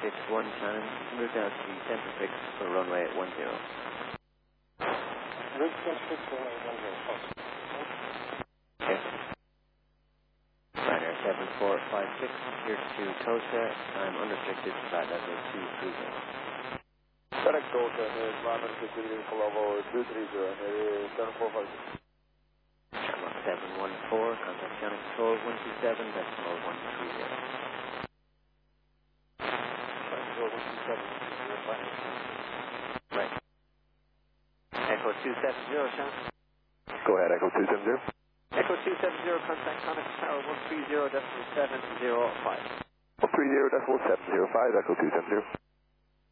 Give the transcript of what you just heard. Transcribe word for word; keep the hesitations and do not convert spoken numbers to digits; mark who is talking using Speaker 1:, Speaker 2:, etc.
Speaker 1: six one Shannon, move down to center six for runway one zero.
Speaker 2: Route center six for runway one zero.
Speaker 1: Okay. Ryanair seven four five six, here to Tulsa, time unrestricted, flight level two three zero.
Speaker 3: Correct, Tulsa, and there's London Security Colombo two three zero, and it is seven four five six.
Speaker 1: Shamrock seven one four, contact Channel Control one two seven, decimal one three zero. Right. Echo two seven zero, Shannon.
Speaker 3: Go ahead, Echo two seven zero.
Speaker 1: Echo two seven zero, contact Connex Tower one three zero decimal seven zero five.
Speaker 3: one three zero decimal seven zero five, Echo two seven zero.